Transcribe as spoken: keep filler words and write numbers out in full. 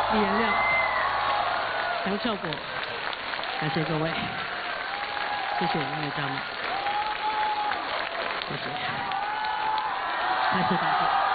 李延亮、杨孝国，感谢各位，谢谢音乐家们，谢谢，开始打坐。